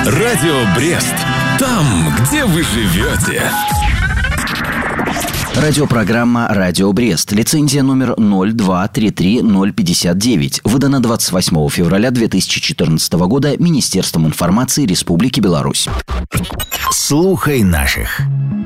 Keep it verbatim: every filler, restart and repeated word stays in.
Радио Брест. Там, где вы живете. Радиопрограмма «Радио Брест». Лицензия номер ноль два три три ноль пятьдесят девять. Выдана двадцать восьмого февраля две тысячи четырнадцатого года Министерством информации Республики Беларусь. Слухай наших.